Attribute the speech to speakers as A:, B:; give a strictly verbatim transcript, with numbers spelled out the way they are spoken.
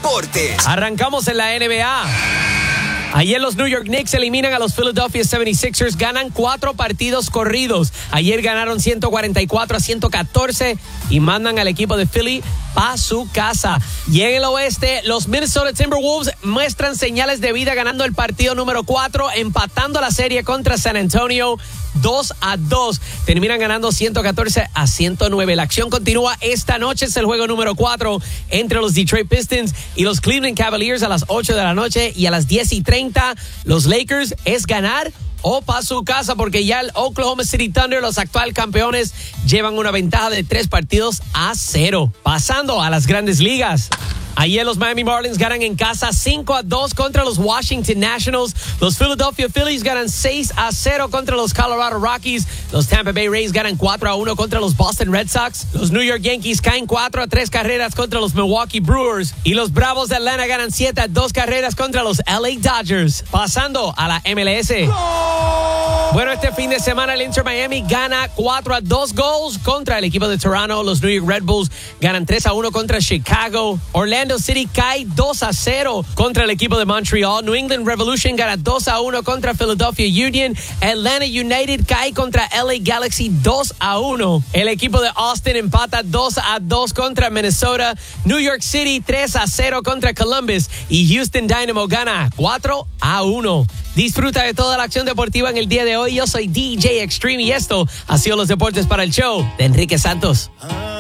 A: deportes.
B: Arrancamos en la N B A. Ayer los New York Knicks eliminan a los Philadelphia setenta y seis ers, ganan cuatro partidos corridos. Ayer ganaron ciento cuarenta y cuatro a ciento catorce y mandan al equipo de Philly pa' su casa. Y en el oeste, los Minnesota Timberwolves muestran señales de vida ganando el partido número cuatro, empatando la serie contra San Antonio dos a dos. Terminan ganando ciento catorce a ciento nueve. La acción continúa esta noche. Es el juego número cuatro entre los Detroit Pistons y los Cleveland Cavaliers a las ocho de la noche, y a las diez y treinta los Lakers es ganar o pa' su casa, porque ya el Oklahoma City Thunder, los actual campeones, llevan una ventaja de tres partidos a cero. Pasando a las grandes ligas. Ayer los Miami Marlins ganan en casa cinco a dos contra los Washington Nationals. Los Philadelphia Phillies ganan seis a cero contra los Colorado Rockies. Los Tampa Bay Rays ganan cuatro a uno contra los Boston Red Sox. Los New York Yankees caen cuatro a tres carreras contra los Milwaukee Brewers. Y los Bravos de Atlanta ganan siete a dos carreras contra los L A Dodgers. Pasando a la M L S. Bueno, este fin de semana el Inter Miami gana cuatro a dos goals contra el equipo de Toronto. Los New York Red Bulls ganan tres a uno contra Chicago. Orlando City cae dos a cero contra el equipo de Montreal. New England Revolution gana dos a uno contra Philadelphia Union. Atlanta United cae contra L A Galaxy dos a uno. El equipo de Austin empata dos a dos contra Minnesota. New York City tres a cero contra Columbus. Y Houston Dynamo gana cuatro a uno. Disfruta de toda la acción deportiva en el día de hoy. Yo soy D J Extreme y esto ha sido los deportes para el show de Enrique Santos.